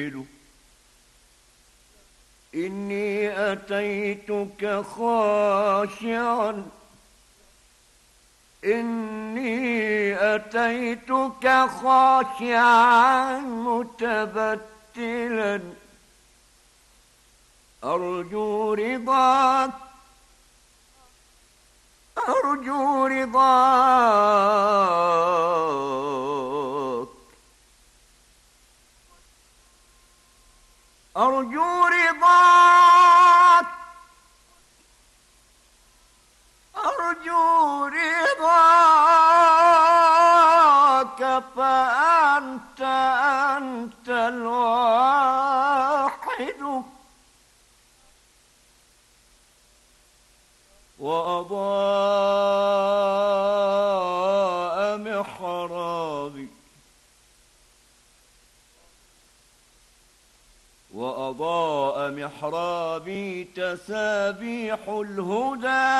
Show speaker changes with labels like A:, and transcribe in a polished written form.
A: إني أتيتك خاشعا إني أتيتك خاشعا متبتلا أرجو رضاك أرجو رضاك أرجو رضاك أرجو رضاك فأنت الواحد وأضاء محرابي تسابيح الهدى